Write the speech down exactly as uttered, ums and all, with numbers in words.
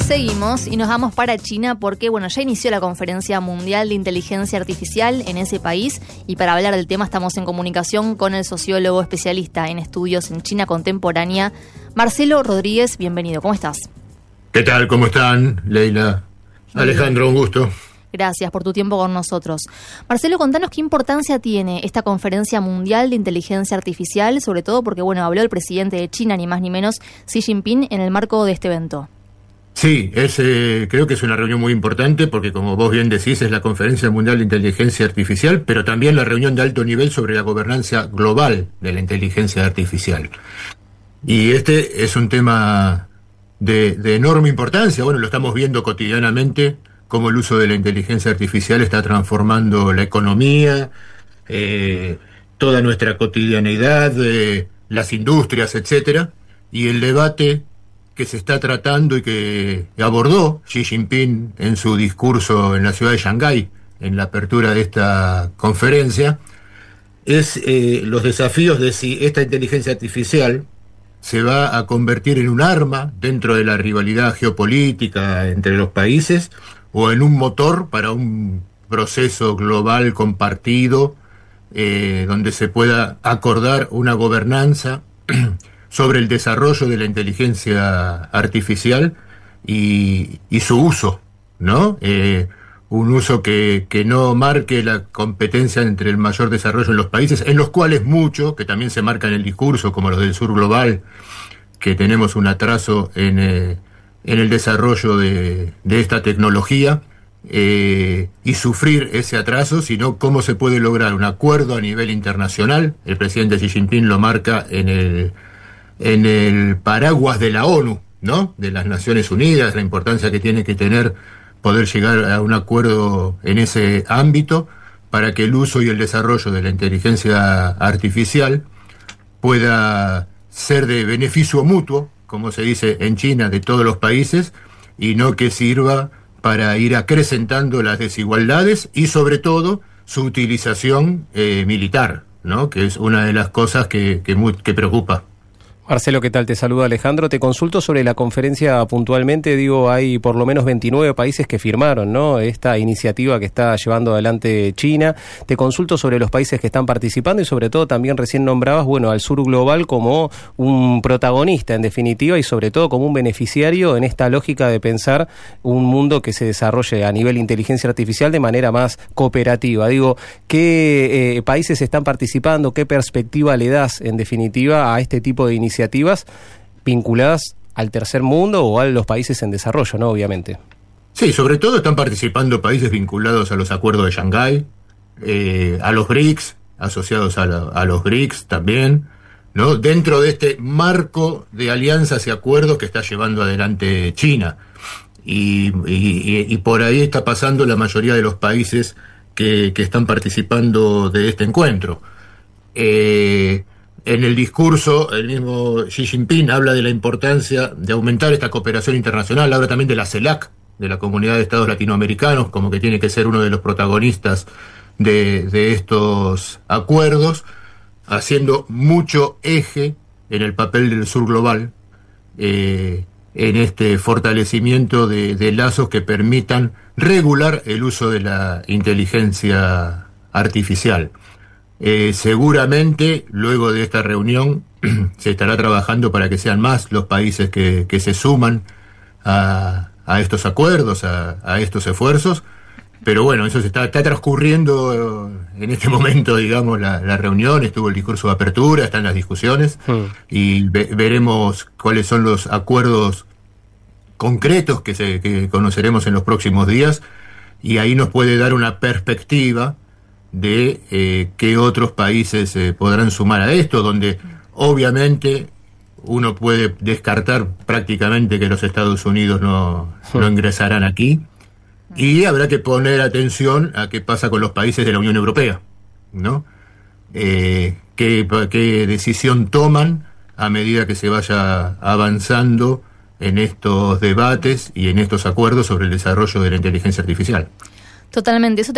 Seguimos y nos vamos para China porque, bueno, ya inició la Conferencia Mundial de Inteligencia Artificial en ese país y para hablar del tema estamos en comunicación con el sociólogo especialista en estudios en China contemporánea, Marcelo Rodríguez. Bienvenido, ¿cómo estás? ¿Qué tal? ¿Cómo están, Leila? Alejandro, un gusto. Gracias por tu tiempo con nosotros. Marcelo, contanos qué importancia tiene esta Conferencia Mundial de Inteligencia Artificial, sobre todo porque, bueno, habló el presidente de China, ni más ni menos, Xi Jinping, en el marco de este evento. Sí, es, eh, creo que es una reunión muy importante porque, como vos bien decís, es la Conferencia Mundial de Inteligencia Artificial, pero también la reunión de alto nivel sobre la gobernanza global de la inteligencia artificial. Y este es un tema de, de enorme importancia. Bueno, lo estamos viendo cotidianamente, cómo el uso de la inteligencia artificial está transformando la economía, eh, toda nuestra cotidianeidad, eh, las industrias, etcétera, y el debate que se está tratando y que abordó Xi Jinping en su discurso en la ciudad de Shanghái, en la apertura de esta conferencia, es eh, los desafíos de si esta inteligencia artificial se va a convertir en un arma dentro de la rivalidad geopolítica entre los países o en un motor para un proceso global compartido eh, donde se pueda acordar una gobernanza sobre el desarrollo de la inteligencia artificial y, y su uso, ¿no? Eh, un uso que, que no marque la competencia entre el mayor desarrollo en los países, en los cuales mucho, que también se marca en el discurso, como los del sur global, que tenemos un atraso en, eh, en el desarrollo de, de esta tecnología, eh, y sufrir ese atraso, sino cómo se puede lograr un acuerdo a nivel internacional. El presidente Xi Jinping lo marca en el en el paraguas de la ONU, ¿no? De las Naciones Unidas, la importancia que tiene que tener poder llegar a un acuerdo en ese ámbito para que el uso y el desarrollo de la inteligencia artificial pueda ser de beneficio mutuo, como se dice en China, de todos los países, y no que sirva para ir acrecentando las desigualdades y sobre todo su utilización eh, militar, ¿no? Que es una de las cosas que, que, muy, que preocupa. Marcelo, ¿qué tal? Te saluda Alejandro. Te consulto sobre la conferencia puntualmente. Digo, hay por lo menos veintinueve países que firmaron, ¿no?, esta iniciativa que está llevando adelante China. Te consulto sobre los países que están participando y sobre todo también recién nombrabas, bueno, al sur global como un protagonista en definitiva y sobre todo como un beneficiario en esta lógica de pensar un mundo que se desarrolle a nivel de inteligencia artificial de manera más cooperativa. Digo, ¿qué eh, países están participando? ¿Qué perspectiva le das en definitiva a este tipo de iniciativas? iniciativas vinculadas al tercer mundo o a los países en desarrollo, ¿no? Obviamente. Sí, sobre todo están participando países vinculados a los acuerdos de Shanghái, eh, a los B R I C S, asociados a, la, a los B R I C S también, ¿no? Dentro de este marco de alianzas y acuerdos que está llevando adelante China. Y, y, y por ahí está pasando la mayoría de los países que, que están participando de este encuentro. Eh... En el discurso, el mismo Xi Jinping habla de la importancia de aumentar esta cooperación internacional, habla también de la CELAC, de la Comunidad de Estados Latinoamericanos, como que tiene que ser uno de los protagonistas de, de estos acuerdos, haciendo mucho eje en el papel del sur global, eh, en este fortalecimiento de, de lazos que permitan regular el uso de la inteligencia artificial. Eh, seguramente luego de esta reunión se estará trabajando para que sean más los países que, que se suman a, a estos acuerdos, a, a estos esfuerzos, pero bueno, eso se está, está transcurriendo en este momento, digamos, la, la reunión, estuvo el discurso de apertura, están las discusiones, mm. y ve, veremos cuáles son los acuerdos concretos que, se, que conoceremos en los próximos días, y ahí nos puede dar una perspectiva de eh, qué otros países eh, podrán sumar a esto, donde obviamente uno puede descartar prácticamente que los Estados Unidos no, no ingresarán aquí, y habrá que poner atención a qué pasa con los países de la Unión Europea, ¿no? Eh, qué, qué decisión toman a medida que se vaya avanzando en estos debates y en estos acuerdos sobre el desarrollo de la inteligencia artificial. Totalmente, eso te